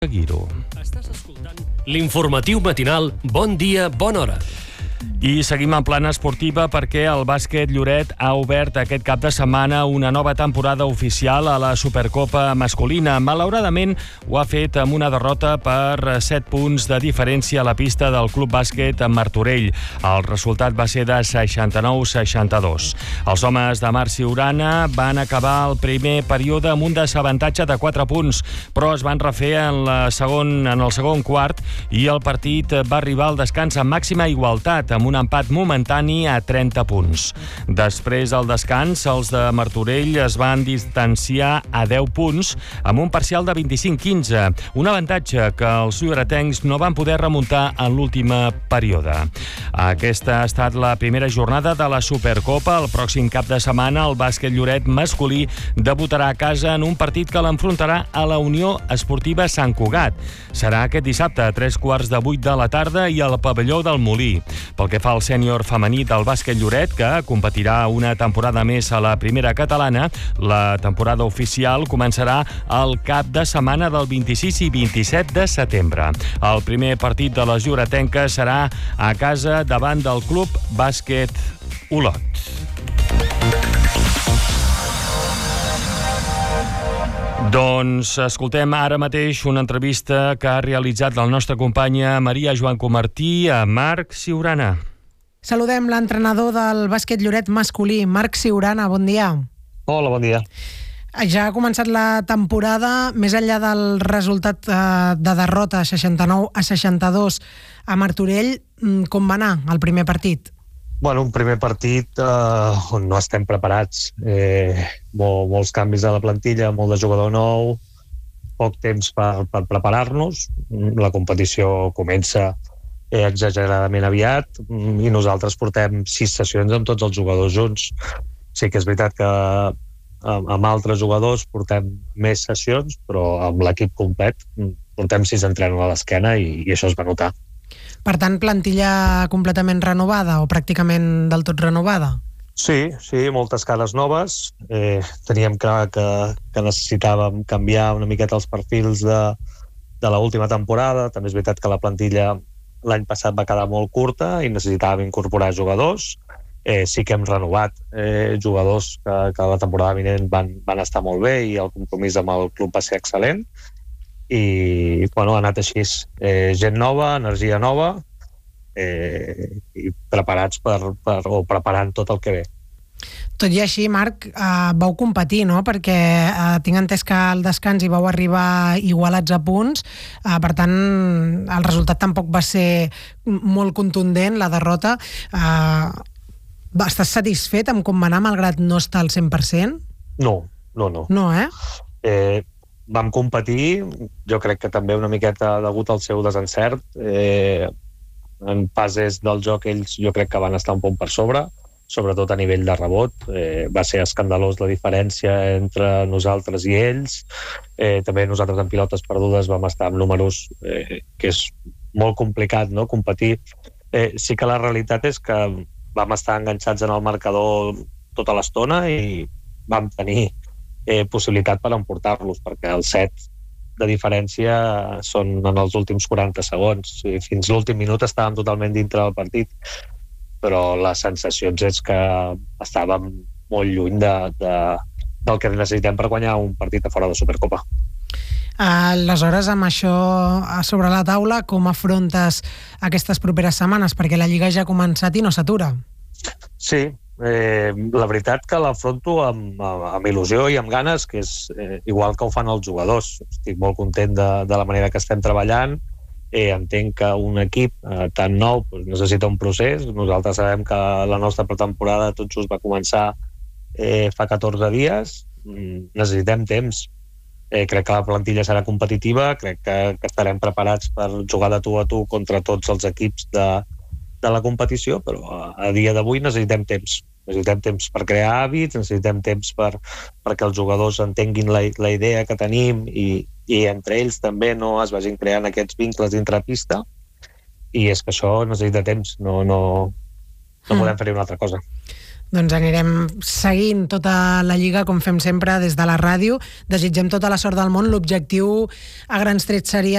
Seguir-ho. Estàs escoltant l'informatiu matinal Bon Dia, Bona Hora. I seguim en plana esportiva perquè el bàsquet Lloret ha obert aquest cap de setmana una nova temporada oficial a la Supercopa masculina. Malauradament ho ha fet amb una derrota per 7 punts de diferència a la pista del Club Bàsquet Martorell. El resultat va ser de 69-62. Els homes de Marc Ciurana van acabar el primer període amb un desavantatge de 4 punts, però es van refer en el segon quart i el partit va arribar al descans amb màxima igualtat, amb un empat momentani a 30 punts. Després del descans, els de Martorell es van distanciar a 10 punts amb un parcial de 25-15, un avantatge que els lloretencs no van poder remuntar en l'última període. Aquesta ha estat la primera jornada de la Supercopa. El pròxim cap de setmana el bàsquet Lloret masculí debutarà a casa en un partit que l'enfrontarà a la Unió Esportiva Sant Cugat. Serà aquest dissabte a 3:15 de la tarda i al pavelló del Molí. Pel que fa al sènior femení del bàsquet Lloret, que competirà una temporada més a la primera catalana, la temporada oficial començarà el cap de setmana del 26 i 27 de setembre. El primer partit de les lloretenques serà a casa davant del Club Bàsquet Olot. Doncs escoltem ara mateix una entrevista que ha realitzat la nostra companya Maria Joan Comartí a Marc Ciurana. Saludem l'entrenador del bàsquet Lloret masculí, Marc Ciurana, bon dia. Hola, bon dia. Ja ha començat la temporada, més enllà del resultat de derrota 69-62 a Martorell, com va anar el primer partit? Bueno, un primer partit on no estem preparats. Molts canvis a la plantilla, molt de jugador nou, poc temps per preparar-nos. La competició comença exageradament aviat i nosaltres portem 6 sessions amb tots els jugadors junts. Sí que és veritat que amb altres jugadors portem més sessions, però amb l'equip complet portem 6 entrenos a l'esquena i això es va notar. Per tant, plantilla completament renovada o pràcticament del tot renovada? Sí, moltes cares noves. Teníem clar que necessitàvem canviar una miqueta els perfils de l'última temporada. També és veritat que la plantilla l'any passat va quedar molt curta i necessitàvem incorporar jugadors. Sí que hem renovat jugadors que la temporada vinent van estar molt bé i el compromís amb el club va ser excel·lent. I ha anat així. Gent nova, energia nova i preparats preparant tot el que ve. Tot i així, Marc, vau competir, no? Perquè tinc entès que al descans hi vau arribar igualats a punts, per tant, el resultat tampoc va ser molt contundent, la derrota. Estàs satisfet amb com va anar, malgrat no estar al 100%? No. No, Vam competir, jo crec que també una miqueta degut al seu desencert. En fases del joc ells jo crec que van estar un punt per sobre, sobretot a nivell de rebot. Va ser escandalós la diferència entre nosaltres i ells. També nosaltres en pilotes perdudes vam estar amb números que és molt complicat, no?, competir. Sí que la realitat és que vam estar enganxats en el marcador tota l'estona i vam tenir possibilitat per emportar-los, perquè els 7 de diferència són en els últims 40 segons. Fins l'últim minut estàvem totalment dintre del partit, però les sensacions és que estàvem molt lluny del que necessitem per guanyar un partit a fora de Supercopa. Aleshores, amb això sobre la taula, com afrontes aquestes properes setmanes? Perquè la Lliga ja ha començat i no s'atura. Sí, la veritat que l'afronto amb il·lusió i amb ganes, que és igual que ho fan els jugadors. Estic molt content de la manera que estem treballant. Entenc que un equip tan nou necessita un procés. Nosaltres sabem que la nostra pretemporada tot just va començar fa 14 dies. Necessitem temps. Crec que la plantilla serà competitiva, crec que estarem preparats per jugar de tu a tu contra tots els equips de la competició, però a dia d'avui necessitem temps. Necessitem temps per crear hàbits, necessitem temps perquè els jugadors entenguin la idea que tenim i entre ells també no es vagin creant aquests vincles dintre pista, i és que això necessita temps, no podem fer-hi una altra cosa. doncs anirem seguint tota la Lliga, com fem sempre, des de la ràdio. Desitgem tota la sort del món. L'objectiu a grans trets seria